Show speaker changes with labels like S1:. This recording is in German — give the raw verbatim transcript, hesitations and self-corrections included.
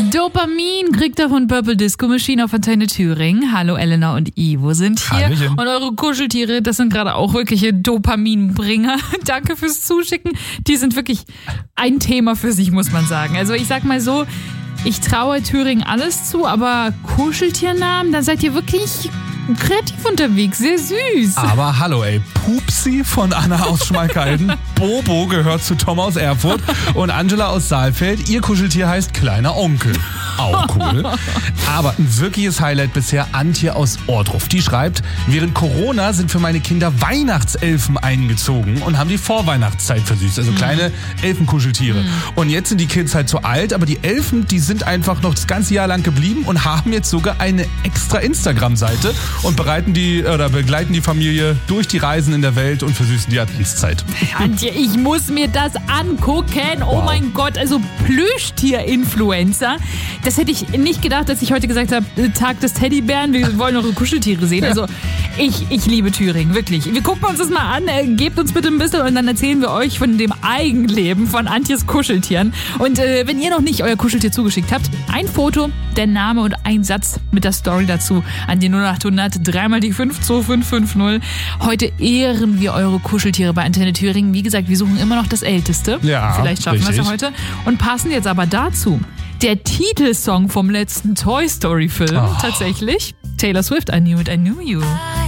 S1: Dopamin kriegt er von Purple Disco Machine auf Antenne Thüringen. Hallo, Elena und Ivo sind hier.
S2: Hallöchen.
S1: Und eure Kuscheltiere, das sind gerade auch wirkliche Dopaminbringer. Danke fürs Zuschicken. Die sind wirklich ein Thema für sich, muss man sagen. Also ich sag mal so, ich traue Thüringen alles zu, aber Kuscheltiernamen, da seid ihr wirklich kreativ unterwegs, sehr süß.
S2: Aber hallo ey, Pupsi von Anna aus Schmalkalden, Bobo gehört zu Tom aus Erfurt und Angela aus Saalfeld. Ihr Kuscheltier heißt Kleiner Onkel. Auch cool. Aber ein wirkliches Highlight bisher Antje aus Ohrdruf. Die schreibt, während Corona sind für meine Kinder Weihnachtselfen eingezogen und haben die Vorweihnachtszeit versüßt. Also kleine Elfenkuscheltiere. Mhm. Und jetzt sind die Kids halt zu alt, aber die Elfen, die sind einfach noch das ganze Jahr lang geblieben und haben jetzt sogar eine extra Instagram-Seite und bereiten die oder begleiten die Familie durch die Reisen in der Welt und versüßen die Adventszeit.
S1: Antje, ich muss mir das angucken. Oh
S2: wow.
S1: mein Gott, also Plüschtier-Influencer. Das hätte ich nicht gedacht, dass ich heute gesagt habe, Tag des Teddybären, wir wollen eure Kuscheltiere sehen. Also ich, ich liebe Thüringen, wirklich. Wir gucken uns das mal an, äh, gebt uns bitte ein bisschen und dann erzählen wir euch von dem Eigenleben von Antjes Kuscheltieren. Und äh, wenn ihr noch nicht euer Kuscheltier zugeschickt habt, ein Foto, der Name und ein Satz mit der Story dazu an die null acht hundert dreimal die fünf zwei fünf fünf null. Heute ehren wir eure Kuscheltiere bei Antenne Thüringen. Wie gesagt, wir suchen immer noch das Älteste.
S2: Ja,
S1: vielleicht schaffen wir es ja heute. Und passen jetzt aber dazu der Titelsong vom letzten Toy Story Film,
S2: oh.
S1: tatsächlich. Taylor Swift, I Knew It, I Knew You.